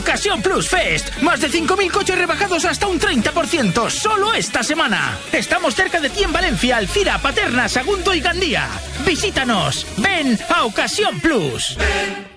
Ocasión Plus Fest. Más de 5.000 coches rebajados hasta un 30%. Solo esta semana. Estamos cerca de ti en Valencia, Alcira, Paterna, Sagunto y Gandía. Visítanos. Ven a Ocasión Plus.